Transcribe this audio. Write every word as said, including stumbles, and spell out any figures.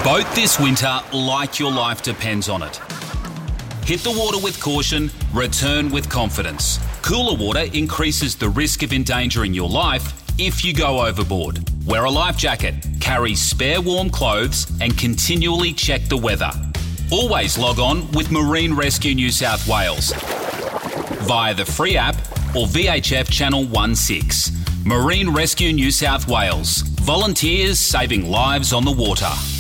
Boat this winter like your life depends on it. Hit the water with caution, return with confidence. Cooler water increases the risk of endangering your life if you go overboard. Wear a life jacket, carry spare warm clothes and continually check the weather. Always log on with Marine Rescue New South Wales via the free app or V H F Channel sixteen. Marine Rescue New South Wales. Volunteers saving lives on the water.